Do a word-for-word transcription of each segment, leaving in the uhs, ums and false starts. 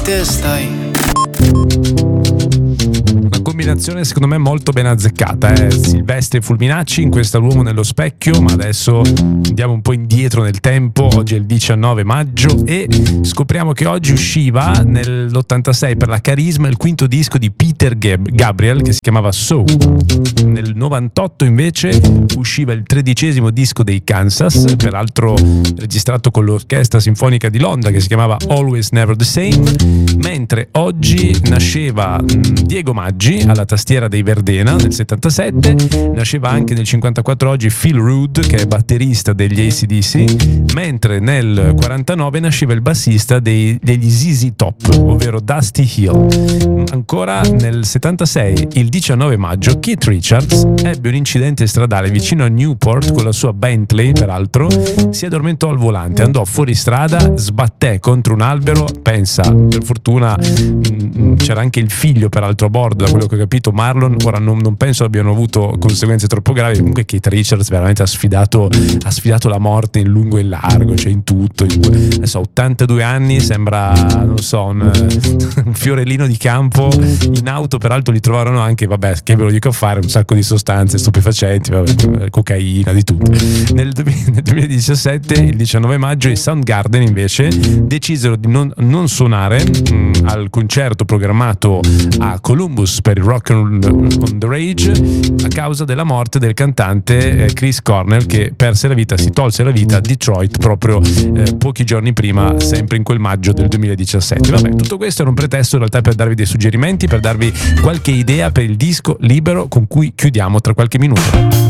te stai. Una combinazione secondo me molto ben azzeccata, eh? Silvestri e Fulminacci in questa L'uomo nello specchio, ma adesso andiamo un po' indietro nel tempo. Oggi è il diciannove maggio e scopriamo che oggi usciva nell'ottantasei per la Carisma il quinto disco di Peter Gab- Gabriel che si chiamava So. Nel novantotto invece usciva il tredicesimo disco dei Kansas, peraltro registrato con l'Orchestra Sinfonica di Londra, che si chiamava Always Never the Same, mentre oggi nasceva mh, Diego Maggi alla tastiera dei Verdena nel settantasette, nasceva anche nel cinquantaquattro oggi Phil Rudd, che è batterista degli A C D C, mentre nel quarantanove nasceva il bassista dei, degli Z Z Top, ovvero Dusty Hill. Ancora nel settantasei, il diciannove maggio, Keith Richards ebbe un incidente stradale vicino a Newport con la sua Bentley, peraltro, si addormentò al volante, andò fuori strada, sbatté contro un albero, pensa, per fortuna mh, c'era anche il figlio peraltro a bordo, da quello che ho capito, Marlon. Ora non, non penso abbiano avuto conseguenze troppo gravi, comunque Keith Richards veramente ha sfidato, ha sfidato la morte in lungo e in largo, cioè in tutto. In, adesso ha ottantadue anni, sembra, non so, un, un fiorellino di campo. In auto peraltro li trovarono anche, vabbè, che ve lo dico a fare, un sacco di sostanze stupefacenti, vabbè, cocaina, di tutto. Nel, nel duemiladiciassette, il diciannove maggio, i Soundgarden invece decisero di non, non suonare mh, al concerto programmato a Columbus per il Rock on the Rage a causa della morte del cantante eh, Chris Cornell, che perse la vita, si tolse la vita a Detroit proprio eh, pochi giorni prima, sempre in quel maggio del duemiladiciassette. Vabbè, tutto questo era un pretesto in realtà per darvi dei suggerimenti, per darvi qualche idea per il disco libero con cui chiudiamo tra qualche minuto.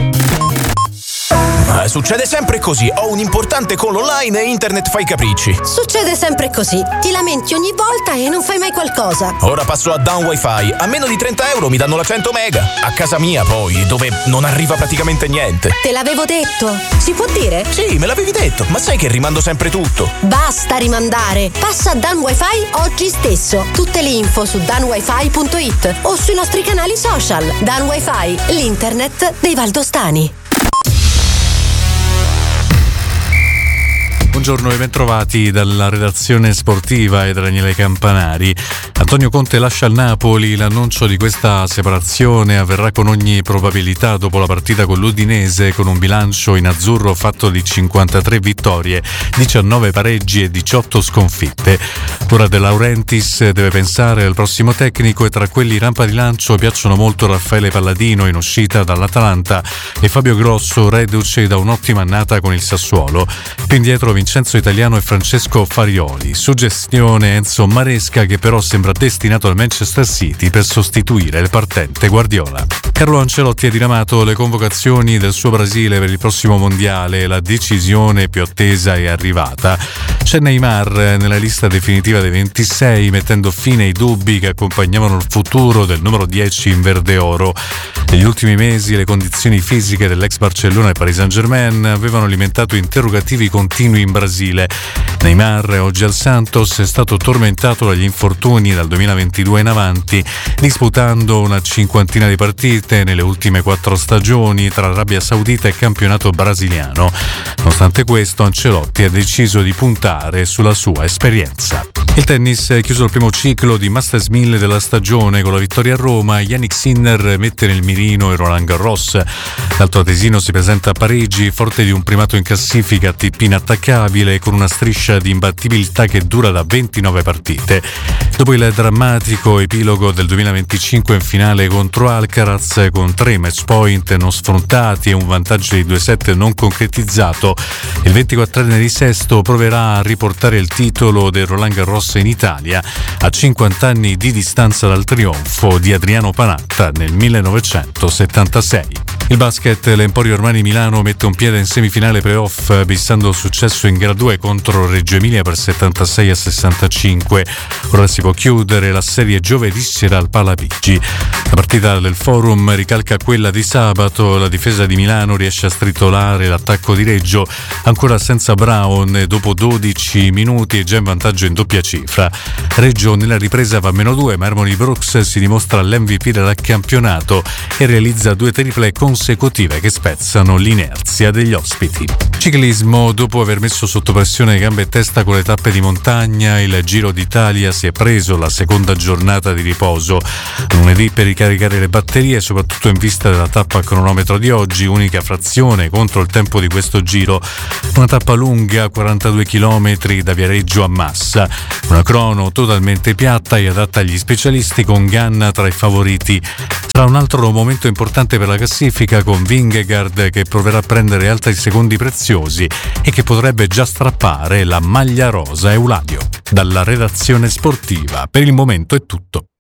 Ah, succede sempre così. Ho un importante call online e internet fa i capricci. Succede sempre così. Ti lamenti ogni volta e non fai mai qualcosa. Ora passo a Down Wi-Fi. A meno di trenta euro mi danno la cento mega. A casa mia poi, dove non arriva praticamente niente. Te l'avevo detto. Si può dire? Sì, me l'avevi detto. Ma sai che rimando sempre tutto. Basta rimandare. Passa a Dan Wi-Fi oggi stesso. Tutte le info su dan wifi punto it o sui nostri canali social. Dan Wi-Fi, l'internet dei valdostani. Buongiorno e bentrovati dalla redazione sportiva e da Daniele Campanari. Antonio Conte lascia il Napoli, l'annuncio di questa separazione avverrà con ogni probabilità dopo la partita con l'Udinese, con un bilancio in azzurro fatto di cinquantatré vittorie, diciannove pareggi e diciotto sconfitte. Ora De Laurentiis deve pensare al prossimo tecnico e tra quelli rampa di lancio piacciono molto Raffaele Palladino in uscita dall'Atalanta e Fabio Grosso reduce da un'ottima annata con il Sassuolo. Più indietro Vincenzo Italiano e Francesco Farioli. Suggestione Enzo Maresca, che però sembra destinato al Manchester City per sostituire il partente Guardiola. Carlo Ancelotti ha diramato le convocazioni del suo Brasile per il prossimo mondiale. La decisione più attesa è arrivata. C'è Neymar nella lista definitiva dei ventisei, mettendo fine ai dubbi che accompagnavano il futuro del numero dieci in verde oro. Negli ultimi mesi le condizioni fisiche dell'ex Barcellona e Paris Saint-Germain avevano alimentato interrogativi continui in Brasile. Neymar, oggi al Santos, è stato tormentato dagli infortuni dal duemilaventidue in avanti, disputando una cinquantina di partite nelle ultime quattro stagioni tra Arabia Saudita e campionato brasiliano. Nonostante questo, Ancelotti ha deciso di puntare sulla sua esperienza. Il tennis è chiuso il primo ciclo di Masters mille della stagione con la vittoria a Roma. Jannik Sinner mette nel mirino il Roland Garros. L'altoatesino si presenta a Parigi forte di un primato in classifica A T P inattaccabile, con una striscia di imbattibilità che dura da ventinove partite. Dopo il drammatico epilogo del duemilaventicinque in finale contro Alcaraz, con tre match point non sfrontati e un vantaggio di due sette non concretizzato, il ventiquattrenne di Sesto proverà a riportare il titolo del Roland Garros in Italia a cinquanta anni di distanza dal trionfo di Adriano Panatta nel millenovecentosettantasei. Il basket, l'Emporio Armani Milano mette un piede in semifinale playoff bissando il successo in gara due contro Reggio Emilia per settantasei a sessantacinque. Ora si può chiudere la serie giovedì sera al Palapigi. La partita del Forum ricalca quella di sabato. La difesa di Milano riesce a stritolare l'attacco di Reggio, ancora senza Brown, dopo dodici minuti e già in vantaggio in doppia cifra. Reggio nella ripresa va a meno due, ma Harmony Brooks si dimostra l'M V P del campionato e realizza due triple con consecutive che spezzano l'inerzia degli ospiti. Ciclismo: dopo aver messo sotto pressione gambe e testa con le tappe di montagna, il Giro d'Italia si è preso la seconda giornata di riposo. Lunedì per ricaricare le batterie, soprattutto in vista della tappa a cronometro di oggi, unica frazione contro il tempo di questo giro. Una tappa lunga, quarantadue chilometri da Viareggio a Massa. Una crono totalmente piatta e adatta agli specialisti, con Ganna tra i favoriti. Sarà un altro momento importante per la classifica, con Vingegaard che proverà a prendere altri secondi preziosi e che potrebbe già strappare la maglia rosa Euladio. Dalla redazione sportiva, per il momento è tutto.